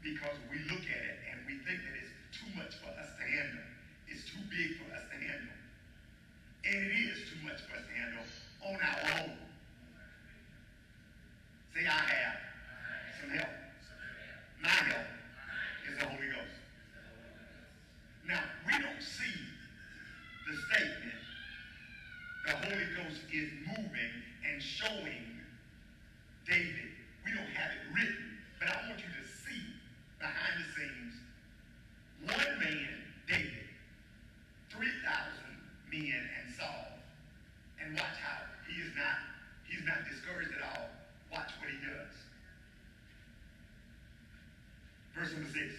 because we look at it and we think that it's too much for us to handle. It's too big for us to handle. And it is too much for us to handle on our own. Say, I have some help. My help is the Holy Ghost. Now, we don't see the statement, the Holy Ghost is moving and showing David. We don't have it written, but I want you to see behind the scenes, one man, David, 3,000 men and Saul, and watch how he's not discouraged at all. Watch what he does. Verse number 6.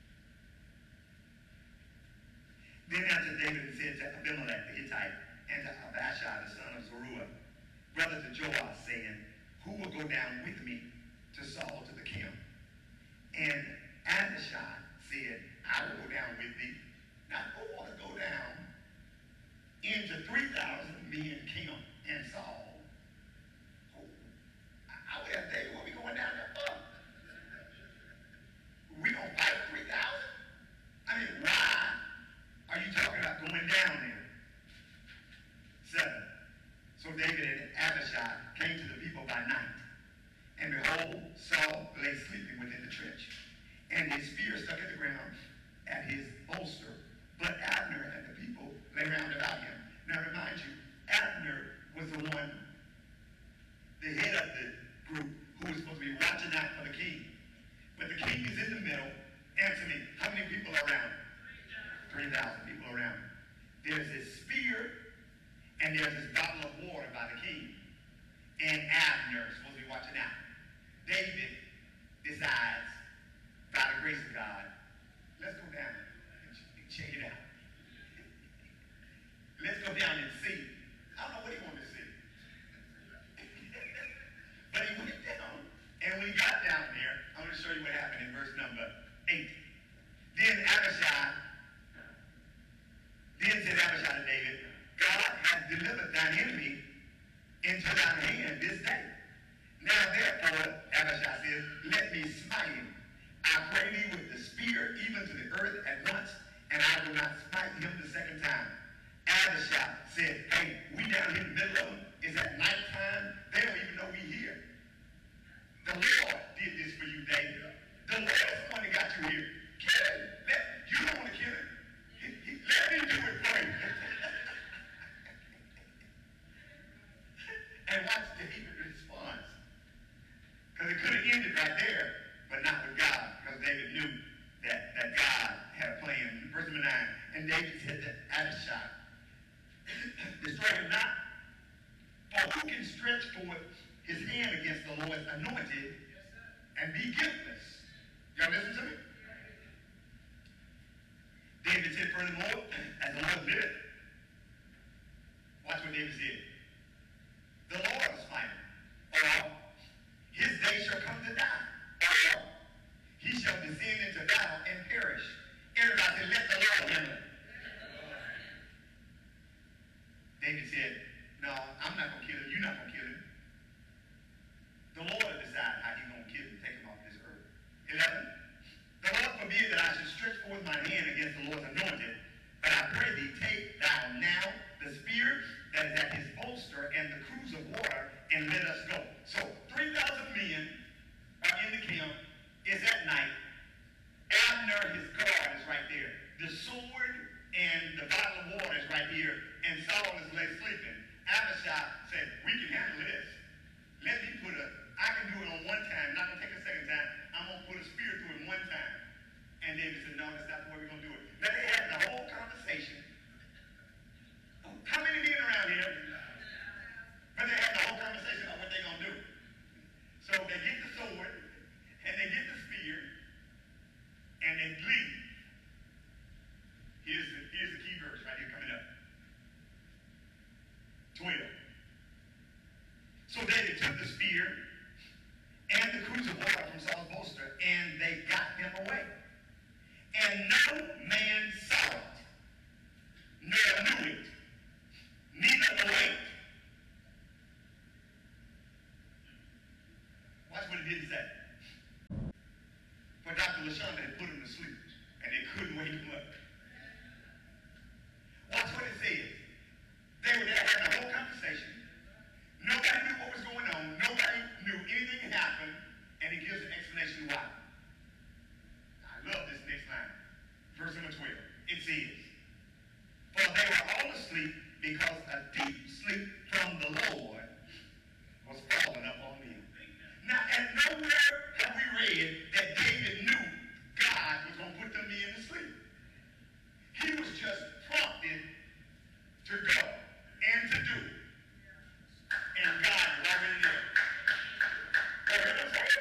Then answered David and said to Abimelech the Hittite and to Abishai the son of Zeruiah, brother to Joash, saying, who will go down with me to Saul to the camp? And Abishai said, I will go down with thee. Now who want to go down into 3,000 men camp and Saul? I would have David, what we going down there for? We don't fight 3,000? I mean, why are you talking about going down there? 7. So David and Abishai came to the people by night. And behold, Saul lay sleeping within the trench. And his spear stuck at the ground at his bolster. But Abner and the people lay round about him. Now remind you, Abner was the one, the head of the group, who was supposed to be watching out for the king. But the king is in the middle. Answer me, how many people are around? 3,000 people around. There's his spear, and there's his bottle of water by the king. And Abner is supposed to be watching out. David decides, by the grace of God, let's go down and check it out. Let's go down and see. I don't know what he wanted to see. But he went down, and when he got down there, I'm going to show you what happened in verse number 8. Then said Abishai to David, God hath delivered thine enemy into thine hand this day. Now therefore, Abishai says, let me smite him. I pray thee with the spear even to the earth at once, and I will not smite him the second time. Abishai said, hey, we down here in the middle of them. It's at nighttime. They don't even know we here. The Lord did this for you, David. The Lord is the one that got you here. Kill him. You don't want to kill him. Let me do it for you. And watch David's response. Because it could have ended right there, but not with God. Because David knew that God had a plan. Verse number 9. And David said to Abishai, destroy him not. For who can stretch forth his hand against the Lord's anointed and be guiltless? Y'all listen to me? David said furthermore, as the Lord liveth. Watch what David said. The Lord will smite him, or his day shall come to die, or he shall descend into battle and perish. Everybody said, let the Lord handle it. David said, no, I'm not going to kill him. You're not going to kill him. The Lord will decide how he's going to kill him, take him off this earth. 11. The Lord forbid that I should stretch forth my hand against the Lord's anointed, but I pray thee, take thou now the spear that is at his bolster and the cruse of water, and let us go. So 3,000 men are in the camp. It's at night. Abner, his guard, is right there. The sword and the bottle of water is right here, and Saul is lay sleeping. Abishai said, we can handle this. Let me I can do it on one time, not going to take a second time. I'm going to put a spear through him Dr. LaShonda had put him to sleep, and they couldn't wake him up. Watch what it says. They were there having a whole conversation. Nobody knew what was going on. Nobody knew anything had happened, and he gives an explanation why. I love this next line. Verse number 12. It says, for they were all asleep because a deep sleep from the Lord was falling upon them. Now, at nowhere have we read that David knew God was going to put them men to sleep. He was just prompted to go and to do. And God was already there. You heard what I'm saying?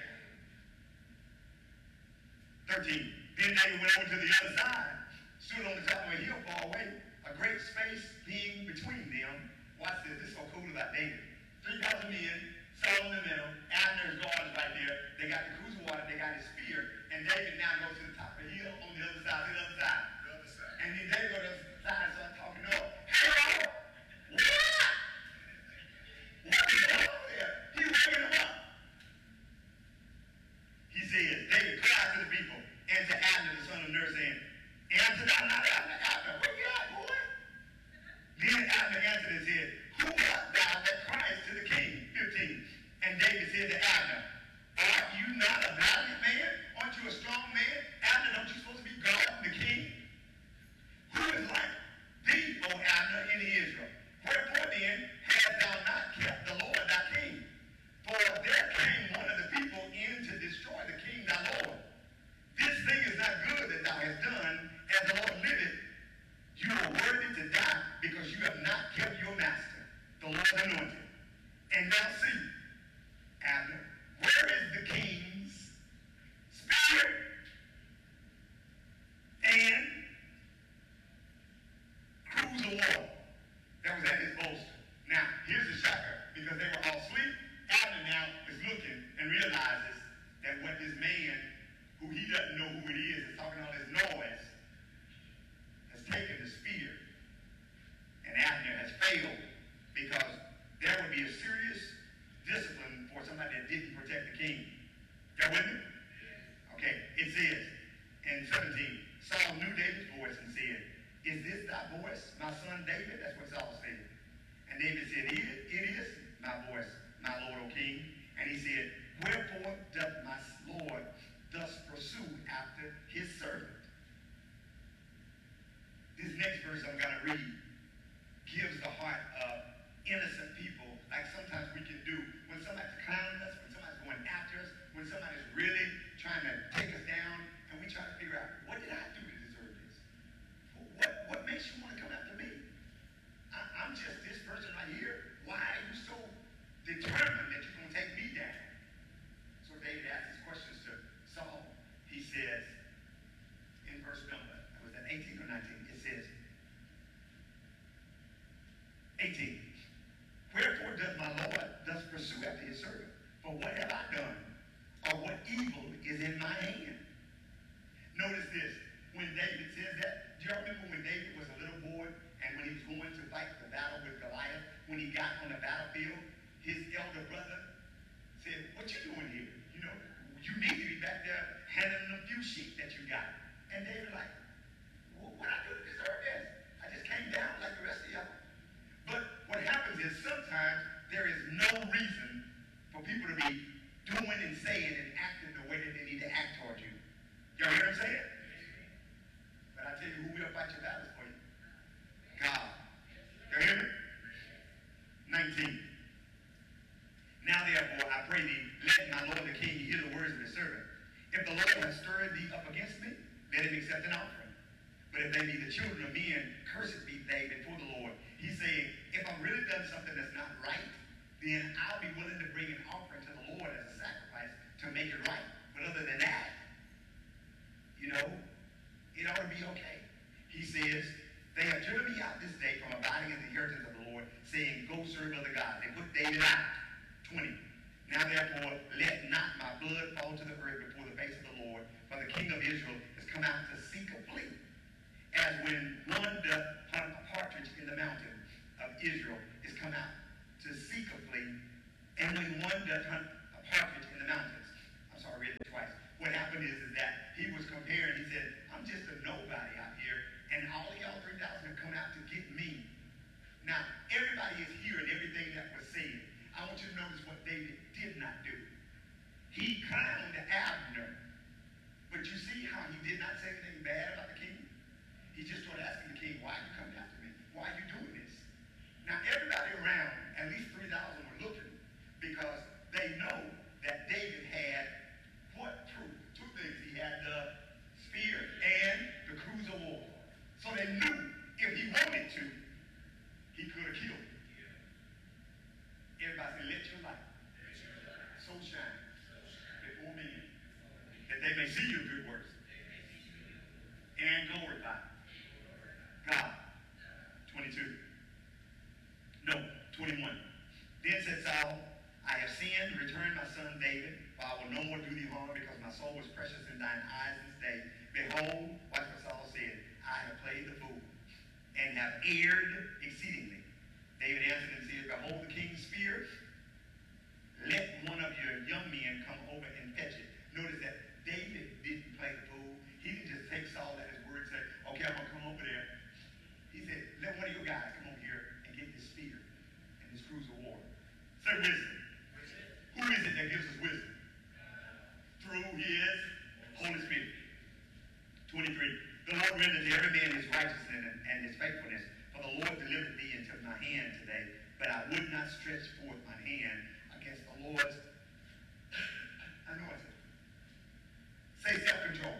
13. Then David went over to the other side, stood on the top of a hill far away, a great space being between them. Watch this. This is so cool about David. 3,000 men, Saul in the middle, Abner's guard is right there. They got the cruise of water, they got his spear, and David now goes to the top of the hill on the other side, to the other side. And then David goes to the other side and starts talking to him. Hello? What? What's going on there? He's waking him up. He says, David cried to the people and to Abner, the son of Ner, saying, answer thou not Abner, Abner, where you at, boy? Then Abner answered and said, who art thou that criest to the king? 15. And David said to Abner, art you not a valiant man? Aren't you a strong man? Abner, don't you supposed to be guarding the king? Who is like thee, O Abner, in Israel? Wherefore then hast thou not kept the Lord thy king? For there came one of the people in to destroy the king thy Lord. This thing is not good that thou hast done, as the Lord liveth. You are worthy to die, because you have not kept your master, the Lord's anointed. And now see, Abner, where is the king's spirit and cruise of war that was at his bolster? Now, here's the shocker, because they were all asleep. Abner now is looking and realizes that what this man, who he doesn't know who it is talking all this noise, has taken the spear. And Abner has failed, because there would be a serious discipline for somebody that didn't protect the king. Y'all with me? Okay, it says in 17, Saul knew David's voice and said, is this thy voice, my son David? That's what Saul said. And David said, it is my voice, my Lord, O king. And he said, wherefore doth my Lord thus pursue after his servant? This next verse I'm going to read gives the heart of innocent people, like sometimes we can do when somebody's clowning us, when somebody's going after us, when somebody's really trying to take us down, and we try to figure out, what did I do to deserve this? What makes you want to come after me? I'm just this person right here. Why are you so determined that you're going to take me down? So David asked these questions to Saul. He says, in verse number, was that 18 or 19? It says, 18. Wherefore does my Lord thus pursue after his servant? For what have I done? Or what evil is in my hand? Notice this. When David says that, do you remember when David was a little boy and when he was going to fight the battle with Goliath, when he got on the battlefield, his elder brother said, what you doing here? You know, you need to be back there handling a few sheep that you got. And David like, well, what I do to deserve this? I just came down like the rest of y'all. But what happens is sometimes there is no reason for people to be doing and saying and acting the way that they need to act toward you. Y'all hear what I'm saying? But I tell you who will fight your battles for you. God. Y'all hear me? 19. Now therefore, I pray thee, let my Lord the King hear the words of his servant. If the Lord has stirred thee up against me, let him accept an offering. But if they be the children of men, cursed be they before the Lord. He's saying, if I've really done something that's not right, then I'll be willing to bring an offering to the Lord as a sacrifice to make it right. But other than that, you know, it ought to be okay. He says, they have driven me out this day from abiding in the inheritance of the Lord, saying, go serve other gods. They put David out. 20. Now therefore, let not my blood fall to the earth before the face of the Lord, for the king of Israel has come out to seek a flea, as when one doth hunt a partridge in the mountain of Israel is come out to seek a flea, and when one doth hunt a partridge in the mountains. I'm sorry, I read it twice. what happened is that he was comparing. He said, I'm just a nobody out here, and all of y'all 3,000 have come out to get me. Now, everybody is hearing everything that was said. I want you to notice what David did not do. He crowned Abner. But you see how he did not say anything bad about the king? He just started asking the king, why are you coming after me? Why are you doing this? Now, everybody around, at least 3,000 were looking because they know that David had what proof? Two things. He had the spear and the cruise of war. So they knew if he wanted to, he could have killed him. Everybody say, let your light so shine before men that they may see your good works and glorify God. 22. No, 21. Then said Saul, I have sinned, return my son David, for I will no more do thee harm, because my soul was precious in thine eyes this day. Behold, watch what Saul said, I have played the fool, and have erred exceedingly. David answered and said, behold the king's spear. Let one of your young men come over and fetch it. Notice that David didn't play the fool. He didn't just take Saul at his word and say, okay, I'm going to come over there. He said, let one of your guys come over here and get this spear and this cruise of war. Say wisdom. Who is it that gives us wisdom? Through his Holy Spirit. 23. The Lord rendered to every man his righteousness and his faithfulness. For the Lord delivered thee into my hand today, but I would not stretch forth my hand against the Lord's anointed. Say self-control.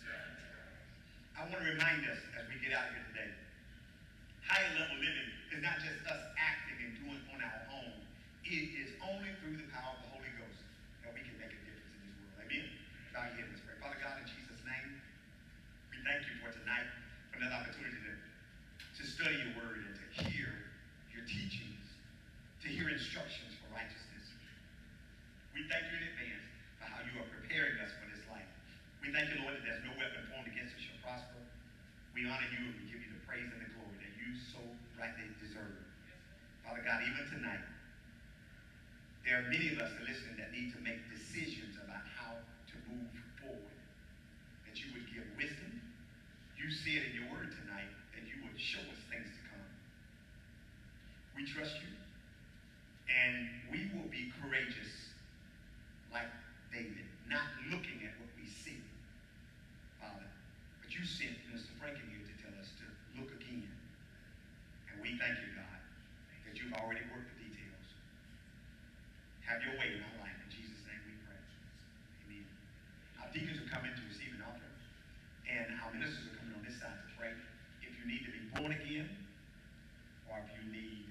I want to remind us as we get out of here today, higher level living is not just us acting and doing on our own. It is only through the power of the Holy Ghost that we can make a difference in this world. Amen? Bow your head, let's pray. Father God, in Jesus' name, we thank you for tonight, for another opportunity to study your word and to hear your teachings, to hear instructions for righteousness. We thank you in advance for how you are preparing us for this life. We thank you, Lord, that there's no weapon formed against us shall prosper. We honor you and we give you the praise and the glory that you so rightly deserve. Father God, even tonight, there are many of us that are listening that need to make decisions about how to move forward. That you would give wisdom. You said in your word tonight that you would show us things to come. We trust you, and we will be courageous like David, not looking at what we see, Father. But you sent Mr. Franklin here to tell us to look again. And we thank you, God, that you've already worked the details. Have your way in our life. In Jesus' name we pray. Amen. Our deacons are coming to receive an offering, and our ministers are coming on this side to pray. If you need to be born again, or if you need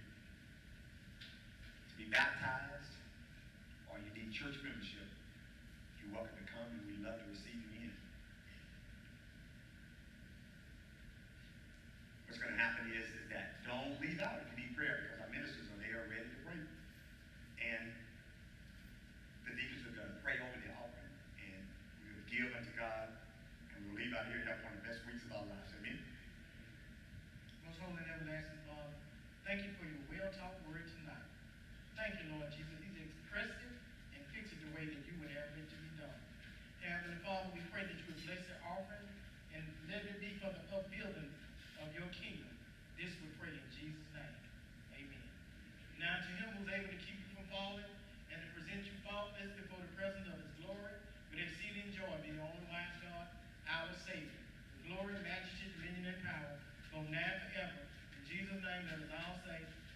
to be baptized, or you need church membership, you're welcome to come, and we'd love to receive you in. What's going to happen is that don't leave out if you need prayer, because our ministers are there ready to pray. And the deacons are going to pray over the offering, and we're going to give unto God, and we'll leave out here and have one of the best weeks of our lives. Amen. Most holy and everlasting Father, thank you for your well-taught word tonight. Thank you, Lord Jesus. He's expressed it and fixed it the way that you would have it to be done. Heavenly Father, we pray that you would bless the offering and let it be for the upbuilding of your kingdom. This we pray in Jesus' name. Amen. Now to him who's able to keep you from falling and to present you faultless before the presence of his glory with exceeding joy, be the only wise God, our Savior. Glory, majesty, dominion, and power, from now and forever. In Jesus' name, let us all say,